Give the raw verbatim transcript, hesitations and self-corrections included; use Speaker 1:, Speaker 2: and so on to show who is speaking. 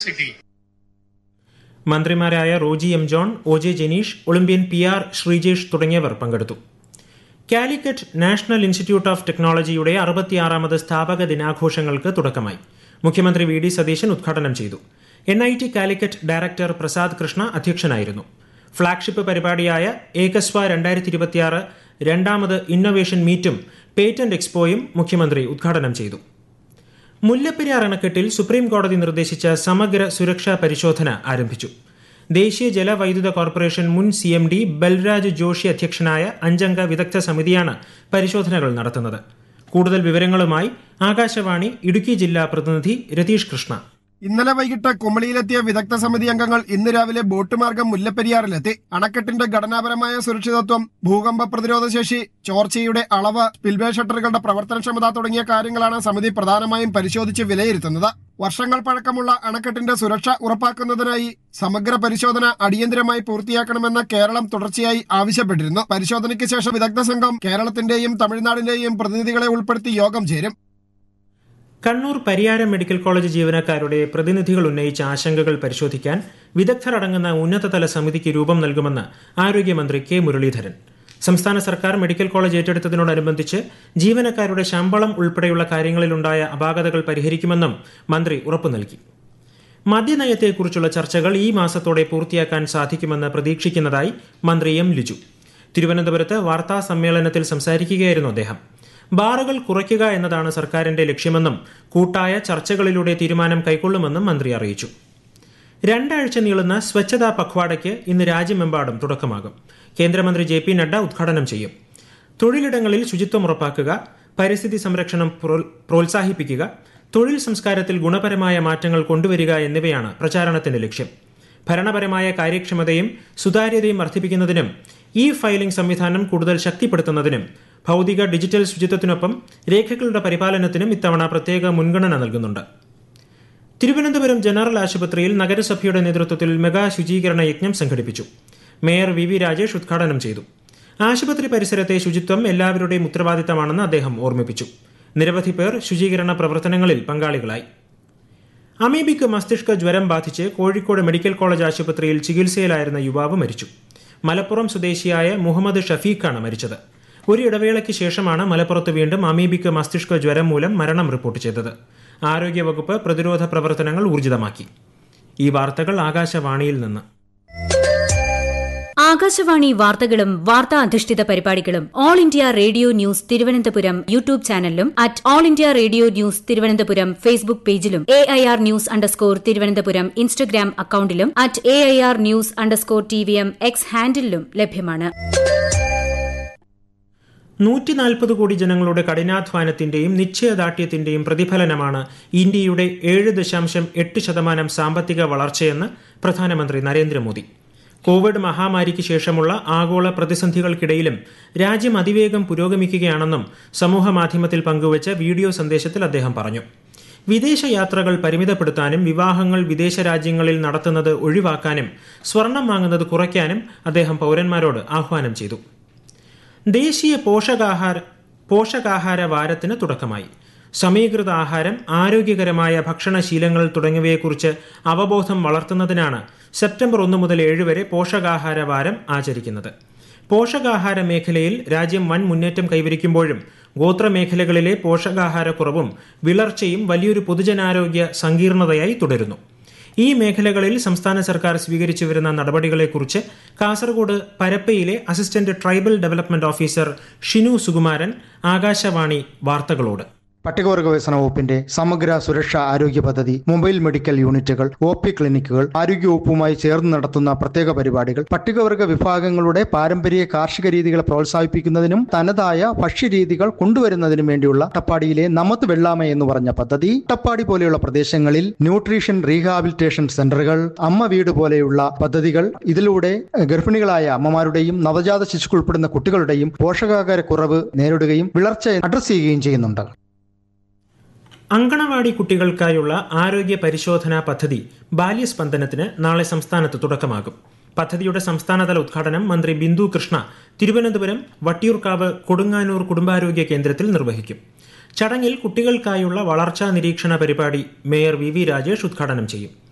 Speaker 1: city.
Speaker 2: മന്ത്രിമാരായ Roji M John, O J Janeesh, Olympian P R Sreejesh തുടങ്ങിയവർ പങ്കെടുത്തു. കാലിക്കറ്റ് നാഷണൽ ഇൻസ്റ്റിറ്റ്യൂട്ട് ഓഫ് ടെക്നോളജിയുടെ അറുപത്തിയാറാമത് സ്ഥാപക ദിനാഘോഷങ്ങൾക്ക് തുടക്കമായി. മുഖ്യമന്ത്രി വി ഡി സതീശൻ ഉദ്ഘാടനം ചെയ്തു. N I T Calicut director Prasad Krishna അധ്യക്ഷനായിരുന്നു. ഫ്ളാഗ്ഷിപ്പ് പരിപാടിയായ ഏകസ്വ രണ്ടായിരത്തി ഇരുപത്തിയാറ് രണ്ടാമത് ഇന്നൊവേഷൻ മീറ്റും പേറ്റന്റ് എക്സ്പോയും മുഖ്യമന്ത്രി ഉദ്ഘാടനം ചെയ്തു. മുല്ലപ്പെരിയാർ അണക്കെട്ടിൽ സുപ്രീം കോടതി നിർദ്ദേശിച്ച സമഗ്ര സുരക്ഷാ പരിശോധന ആരംഭിച്ചു. ദേശീയ ജലവൈദ്യുത കോർപ്പറേഷൻ മുൻ C M D Balraj Joshi അധ്യക്ഷനായ അഞ്ചംഗ വിദഗ്ധ സമിതിയാണ് പരിശോധനകൾ നടത്തുന്നത്. കൂടുതൽ വിവരങ്ങളുമായി ആകാശവാണി ഇടുക്കി ജില്ലാ പ്രതിനിധി രതീഷ് കൃഷ്ണ.
Speaker 3: ഇന്നലെ വൈകിട്ട് കുമളിയിലെത്തിയ വിദഗ്ധ സമിതി അംഗങ്ങൾ ഇന്ന് രാവിലെ ബോട്ട് മാർഗം മുല്ലപ്പെരിയാറിലെത്തി. അണക്കെട്ടിന്റെ ഘടനാപരമായ സുരക്ഷിതത്വം, ഭൂകമ്പ പ്രതിരോധ ശേഷി, ചോർച്ചയുടെ അളവ്, സ്പിൽവേ ഷട്ടറുകളുടെ പ്രവർത്തനക്ഷമത തുടങ്ങിയ കാര്യങ്ങളാണ് സമിതി പ്രധാനമായും പരിശോധിച്ച് വിലയിരുത്തുന്നത്. വർഷങ്ങൾ പഴക്കമുള്ള അണക്കെട്ടിന്റെ സുരക്ഷ ഉറപ്പാക്കുന്നതിനായി സമഗ്ര പരിശോധന അടിയന്തരമായി പൂർത്തിയാക്കണമെന്ന് കേരളം തുടർച്ചയായി ആവശ്യപ്പെട്ടിരുന്നു. പരിശോധനയ്ക്ക് ശേഷം വിദഗ്ധ സംഘം കേരളത്തിന്റെയും തമിഴ്നാടിന്റെയും പ്രതിനിധികളെ ഉൾപ്പെടുത്തി യോഗം ചേരും.
Speaker 2: കണ്ണൂർ പരിയാരം മെഡിക്കൽ കോളേജ് ജീവനക്കാരുടെ പ്രതിനിധികൾ ഉന്നയിച്ച ആശങ്കകൾ പരിശോധിക്കാൻ വിദഗ്ധരടങ്ങുന്ന ഉന്നതതല സമിതിക്ക് രൂപം നൽകുമെന്ന് ആരോഗ്യമന്ത്രി കെ മുരളീധരൻ. സംസ്ഥാന സർക്കാർ മെഡിക്കൽ കോളേജ് ഏറ്റെടുത്തതിനോടനുബന്ധിച്ച് ജീവനക്കാരുടെ ശമ്പളം ഉൾപ്പെടെയുള്ള കാര്യങ്ങളിലുണ്ടായ അപാകതകൾ പരിഹരിക്കുമെന്നും മന്ത്രി ഉറപ്പു നൽകി. മദ്യനയത്തെക്കുറിച്ചുള്ള ചർച്ചകൾ ഈ മാസത്തോടെ പൂർത്തിയാക്കാൻ സാധിക്കുമെന്ന് പ്രതീക്ഷിക്കുന്നതായി മന്ത്രി എം ലിജു. തിരുവനന്തപുരത്ത് വാർത്താ സമ്മേളനത്തിൽ സംസാരിക്കുകയായിരുന്നു അദ്ദേഹം. ബാറുകൾ കുറയ്ക്കുക എന്നതാണ് സർക്കാരിന്റെ ലക്ഷ്യമെന്നും കൂട്ടായ ചർച്ചകളിലൂടെ തീരുമാനം കൈക്കൊള്ളുമെന്നും മന്ത്രി അറിയിച്ചു. രണ്ടാഴ്ച നീളുന്ന സ്വച്ഛതാ പഖ്വാഡയ്ക്ക് ഇന്ന് രാജ്യമെമ്പാടും തുടക്കമാകും. കേന്ദ്രമന്ത്രി ജെ പി നഡ്ഡ ഉദ്ഘാടനം ചെയ്യും. തൊഴിലിടങ്ങളിൽ ശുചിത്വം ഉറപ്പാക്കുക, പരിസ്ഥിതി സംരക്ഷണം പ്രോത്സാഹിപ്പിക്കുക, തൊഴിൽ സംസ്കാരത്തിൽ ഗുണപരമായ മാറ്റങ്ങൾ കൊണ്ടുവരിക എന്നിവയാണ് പ്രചാരണത്തിന്റെ ലക്ഷ്യം. ഭരണപരമായ കാര്യക്ഷമതയും സുതാര്യതയും വർദ്ധിപ്പിക്കുന്നതിനും ഇ ഫയലിംഗ് സംവിധാനം കൂടുതൽ ശക്തിപ്പെടുത്തുന്നതിനും ഭൌതിക ഡിജിറ്റൽ ശുചിത്വത്തിനൊപ്പം രേഖകളുടെ പരിപാലനത്തിനും ഇത്തവണ പ്രത്യേക മുൻഗണന നൽകുന്നുണ്ട്. തിരുവനന്തപുരം ജനറൽ ആശുപത്രിയിൽ നഗരസഭയുടെ നേതൃത്വത്തിൽ മെഗാ ശുചീകരണ യജ്ഞം സംഘടിപ്പിച്ചു. മേയർ വി വി രാജേഷ് ഉദ്ഘാടനം ചെയ്തു. ആശുപത്രി പരിസരത്തെ ശുചിത്വം എല്ലാവരുടെയും ഉത്തരവാദിത്തമാണെന്ന് അദ്ദേഹം ഓർമ്മിപ്പിച്ചു. നിരവധി പേർ ശുചീകരണ പ്രവർത്തനങ്ങളിൽ പങ്കാളികളായി. അമീബിക്ക് മസ്തിഷ്ക ജ്വരം ബാധിച്ച് കോഴിക്കോട് മെഡിക്കൽ കോളേജ് ആശുപത്രിയിൽ ചികിത്സയിലായിരുന്ന യുവാവ് മരിച്ചു. മലപ്പുറം സ്വദേശിയായ മുഹമ്മദ് ഷഫീഖാണ് മരിച്ചത്. ഒരു ഇടവേളയ്ക്ക് ശേഷമാണ് മലപ്പുറത്ത് വീണ്ടും അമീബിക്ക് മസ്തിഷ്ക ജ്വരം മൂലം മരണം റിപ്പോർട്ട് ചെയ്തത്. ആരോഗ്യവകുപ്പ് പ്രതിരോധ പ്രവർത്തനങ്ങൾ ഊർജിതമാക്കി. ഈ വാർത്തകൾ ആകാശവാണിയിൽ നിന്ന്.
Speaker 4: ആകാശവാണി വാർത്തകളും വാർത്താ അധിഷ്ഠിത പരിപാടികളും all India radio news Thiruvananthapuram YouTube ചാനലിലും at all India radio news Thiruvananthapuram Facebook പേജിലും A I R news underscore Thiruvananthapuram Instagram അക്കൌണ്ടിലും at A I R news underscore T V M X ഹാൻഡിലും ലഭ്യമാണ്.
Speaker 2: നൂറ്റി നാൽപ്പത് കോടി ജനങ്ങളുടെ കഠിനാധ്വാനത്തിന്റെയും നിശ്ചയദാർഢ്യത്തിന്റെയും പ്രതിഫലനമാണ് ഇന്ത്യയുടെ ഏഴ് ദശാംശം എട്ട് ശതമാനം സാമ്പത്തിക വളർച്ചയെന്ന് പ്രധാനമന്ത്രി നരേന്ദ്രമോദി. കോവിഡ് മഹാമാരിക്ക് ശേഷമുള്ള ആഗോള പ്രതിസന്ധികൾക്കിടയിലും രാജ്യം അതിവേഗം പുരോഗമിക്കുകയാണെന്നും സമൂഹമാധ്യമത്തിൽ പങ്കുവച്ച വീഡിയോ സന്ദേശത്തിൽ അദ്ദേഹം പറഞ്ഞു. വിദേശ യാത്രകൾ പരിമിതപ്പെടുത്താനും വിവാഹങ്ങൾ വിദേശ രാജ്യങ്ങളിൽ നടത്തുന്നത് ഒഴിവാക്കാനും സ്വർണം വാങ്ങുന്നത് കുറയ്ക്കാനും അദ്ദേഹം പൌരന്മാരോട് ആഹ്വാനം ചെയ്തു. ദേശീയ പോഷകാഹാര പോഷകാഹാര വാരത്തിന് തുടക്കമായി. സമീകൃത ആഹാരം, ആരോഗ്യകരമായ ഭക്ഷണശീലങ്ങൾ തുടങ്ങിയവയെക്കുറിച്ച് അവബോധം വളർത്തുന്നതിനാണ് സെപ്റ്റംബർ ഒന്ന് മുതൽ ഏഴ് വരെ പോഷകാഹാര വാരം ആചരിക്കുന്നത്. പോഷകാഹാര മേഖലയിൽ രാജ്യം വൻ മുന്നേറ്റം കൈവരിക്കുമ്പോഴും ഗോത്രമേഖലകളിലെ പോഷകാഹാരക്കുറവും വിളർച്ചയും വലിയൊരു പൊതുജനാരോഗ്യ സങ്കീർണതയായി തുടരുന്നു. ഈ മേഖലകളിൽ സംസ്ഥാന സർക്കാർ സ്വീകരിച്ചു വരുന്ന നടപടികളെക്കുറിച്ച് Kasaragod പരപ്പയിലെ assistant tribal development officer Shinu Sukumaran Akashvani വാർത്തകളോട്.
Speaker 5: പട്ടികവർഗ വികസന വകുപ്പിന്റെ സമഗ്ര സുരക്ഷാ ആരോഗ്യ പദ്ധതി, മൊബൈൽ മെഡിക്കൽ യൂണിറ്റുകൾ, ഒ പി ക്ലിനിക്കുകൾ, ആരോഗ്യവകുപ്പുമായി ചേർന്ന് നടത്തുന്ന പ്രത്യേക പരിപാടികൾ പട്ടികവർഗ വിഭാഗങ്ങളുടെ പാരമ്പര്യ കാർഷിക രീതികളെ പ്രോത്സാഹിപ്പിക്കുന്നതിനും തനതായ ഭക്ഷ്യരീതികൾ കൊണ്ടുവരുന്നതിനും വേണ്ടിയുള്ള അട്ടപ്പാടിയിലെ നമത് വെള്ളാമ എന്ന് പറഞ്ഞ പദ്ധതി, അട്ടപ്പാടി പോലെയുള്ള പ്രദേശങ്ങളിൽ ന്യൂട്രീഷൻ റീഹാബിലിറ്റേഷൻ സെന്ററുകൾ, അമ്മ വീട് പോലെയുള്ള പദ്ധതികൾ, ഇതിലൂടെ ഗർഭിണികളായ അമ്മമാരുടെയും നവജാത ശിശുക്കൾ ഉൾപ്പെടുന്ന കുട്ടികളുടെയും പോഷകാഹാരക്കുറവ് നേരിടുകയും വിളർച്ച അഡ്രസ് ചെയ്യുകയും ചെയ്യുന്നുണ്ട്.
Speaker 2: അങ്കണവാടി കുട്ടികൾക്കായുള്ള ആരോഗ്യ പരിശോധനാ പദ്ധതി ബാല്യസ്പന്ദനത്തിന് നാളെ സംസ്ഥാനത്ത് തുടക്കമാകും. പദ്ധതിയുടെ സംസ്ഥാനതല ഉദ്ഘാടനം മന്ത്രി ബിന്ദു കൃഷ്ണ തിരുവനന്തപുരം വട്ടിയൂർക്കാവ് കൊടുങ്ങാനൂർ കുടുംബാരോഗ്യ കേന്ദ്രത്തിൽ നിർവഹിക്കും. ചടങ്ങിൽ കുട്ടികൾക്കായുള്ള വളർച്ചാ നിരീക്ഷണ പരിപാടി മേയർ വി വി രാജേഷ് ഉദ്ഘാടനം ചെയ്യും.